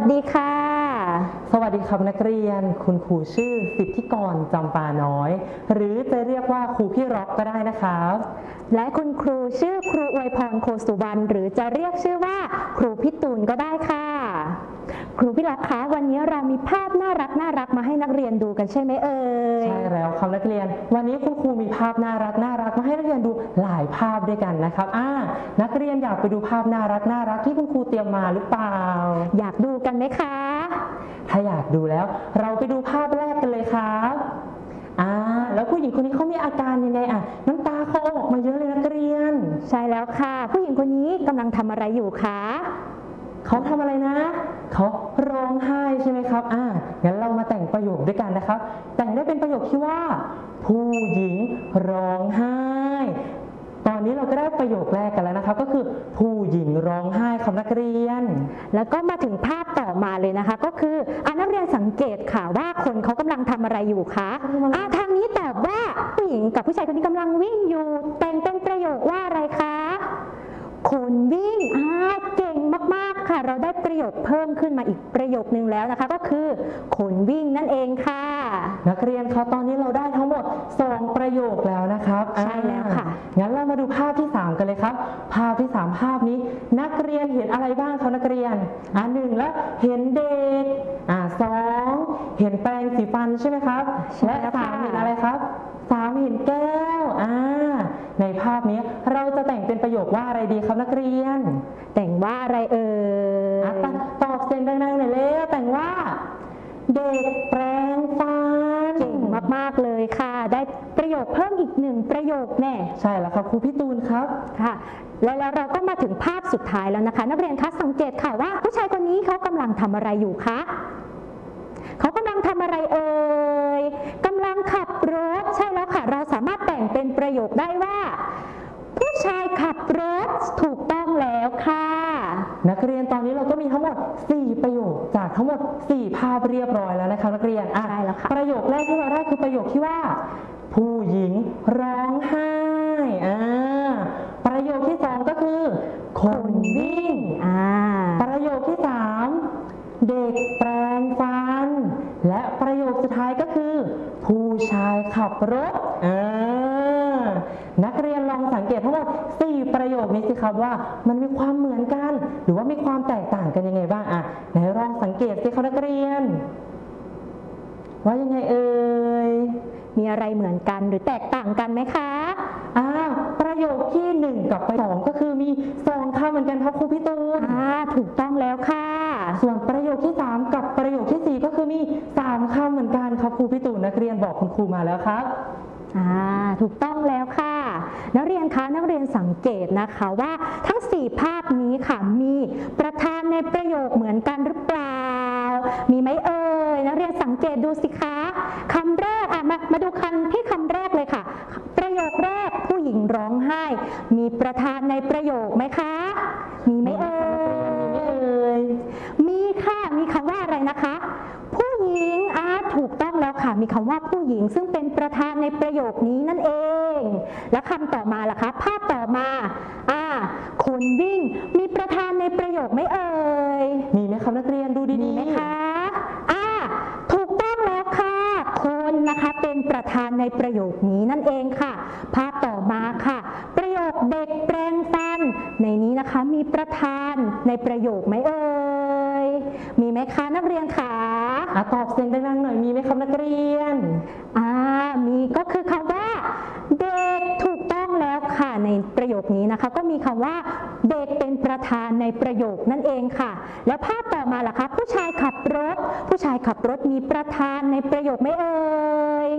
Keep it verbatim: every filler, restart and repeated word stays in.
ดีค่ะสวัสดีครับนักเรียนคุณครูชื่อสิทธิกรจำปาน้อยหรือจะเรียกว่าครูพี่ร็อกก็ได้นะครับและคุณครูชื่อครูอวยพรโคสุวรรณหรือจะเรียกชื่อว่าครูพี่ตูนก็ได้ค่ะครูพี่รักคะวันนี้เรามีภาพน่ารักน่ารักมาให้นักเรียนดูกันใช่ไหมเอ่ยใช่แล้วครับนักเรียนวันนี้คุณครูมีภาพน่ารักน่ารักมาให้นักเรียนดูหลายภาพด้วยกันนะครับอ่านักเรียนอยากไปดูภาพน่ารักน่ารักที่คุณครูเตรียมมาหรือเปล่าอยากดูกันไหมคะถ้าอยากดูแล้วเราไปดูภาพแรกกันเลยครับอ่าแล้วผู้หญิงคนนี้เขามีอาการยังไงอ่ะน้ำตาเขาออกมาเยอะเลยนักเรียนใช่แล้วค่ะผู้หญิงคนนี้กำลังทำอะไรอยู่คะเขาทำอะไรนะเขาร้องไห้ใช่ไหมครับอ่างั้นเรามาแต่งประโยคด้วยกันนะครับแต่งได้เป็นประโยคที่ว่าผู้หญิงร้องไห้ตอนนี้เราก็ได้ประโยคแรกกันแล้วนะครับก็คือผู้หญิงร้องไห้ครับนักเรียนแล้วก็มาถึงภาพต่อมาเลยนะคะก็คืออ่านักเรียนสังเกตค่ะว่าคนเขากำลังทำอะไรอยู่คะอ่าทางนี้ตอบว่าผู้หญิงกับผู้ชายคนนี้กำลังวิ่งอยู่แต่งเป็นประโยคว่าอะไรคะคนวิ่งอ่าเก่งมากๆค่ะเราได้ประโยคเพิ่มขึ้นมาอีกประโยคนึงแล้วนะคะก็คือคนวิ่งนั่นเองค่ะนักเรียนเขาตอนนี้เราได้ทั้งหมดสองประโยคแล้วนะครับใช่แล้วค่ะงั้นเรามาดูภาพที่สามกันเลยครับภาพที่สามภาพนี้นักเรียนเห็นอะไรบ้างครับนักเรียนอ่าหนึ่งแล้วเห็นเด็กอ่าสองเห็นแปรงสีฟันใช่ไหมครับและสามเห็นอะไรครับสามเห็นแก้วอ่าในภาพนี้เราจะแต่งเป็นประโยคว่าอะไรดีครับนักเรียนแต่งว่าอะไรเอ่ยตอบเสียงดังๆหน่อยเลยแต่งว่าเด็กแปรงฟันเก่งมากๆเลยค่ะได้ประโยคเพิ่มอีกหนึ่งประโยคแน่ใช่แล้วครับครูพี่ตูนครับค่ะแล้วเราก็มาถึงภาพสุดท้ายแล้วนะคะนักเรียนคะสังเกตค่ะว่าผู้ชายคนนี้เขากำลังทำอะไรอยู่คะเขากำลังทำอะไรเอ่ยกำลังขับรถใช่แล้วค่ะเราสามารถแต่งเป็นประโยคได้ว่าผู้ชายขับรถถูกต้องแล้วค่ะนักเรียนตอนนี้เราก็มีทั้งหมดสี่ประโยคจากทั้งหมดสี่ภาพเรียบร้อยแล้วนะคะนักเรียนใช่แล้วค่ะประโยคแรกที่เราได้คือประโยคที่ว่าผู้หญิงร้องไห้อ่าประโยคที่สองก็คือคนวิ่งอ่าประโยคที่สามเด็กแปรงฟันและประโยคสุดท้ายก็คือผู้ชายขับรถอ่านักเรียนลองสังเกตทั้งหมดสี่ประโยคนี้สิครับว่ามันมีความเหมือนกันหรือว่ามีความแตกต่างกันยังไงบ้างอ่ะไหนลองสังเกตสิครับนักเรียนว่ายังไงเอ่ยมีอะไรเหมือนกันหรือแตกต่างกันไหมคะอ่าประโยคที่หนึ่งกับประโยคสองก็คือมีสองคำเหมือนกันครับครูพี่ตูนอ่าถูกต้องแล้วค่ะส่วนประโยคที่สามกับประโยคที่สี่ก็คือมีสามคำเหมือนกันครับครูพี่ตูนนักเรียนบอกคุณครูมาแล้วครับอ่าถูกต้องแล้วค่ะนักเรียนคะนักเรียนสังเกตนะคะว่าทั้งสี่ภาพนี้ค่ะมีประธานในประโยคเหมือนกันหรือเปล่ามีไหมเอ่ยนักเรียนสังเกตดูสิคะคำแรกอ่ะมามาดูคำที่คำแรกเลยค่ะประโยคแรกผู้หญิงร้องไห้มีประธานในประโยคไหมคะมีไหมเอ่ยมีค่ะมีคำว่าอะไรนะคะผู้หญิงอ่าถูกต้องแล้วค่ะมีคำว่าผู้หญิงซึ่งเป็นประธานในประโยคนี้นั่นเองและคำต่อมาล่ะคะภาพต่อมาอ่าคนวิ่งมีประธานในประโยคไหมเอ่ยมีไหมครับนักเรียนดูดีๆไหมคะอ่าถูกต้องแล้วค่ะคนนะคะเป็นประธานในประโยคนี้นั่นเองค่ะภาพต่อมาค่ะประโยคเด็กแปรงฟันในนี้นะคะมีประธานในประโยคไหมเอ่ยมีไหมคะนักเรียนคะอ่ะตอบเสียงดังๆหน่อยมีไหมครับนักเรียนอ่ามีก็คือคำว่าเด็กถูกต้องแล้วค่ะในประโยคนี้นะคะก็มีคำว่าเด็กเป็นประธานในประโยคนั่นเองค่ะแล้วภาพต่อมาล่ะคะผู้ชายขับรถผู้ชายขับรถมีประธานในประโยคไหมเอ่ย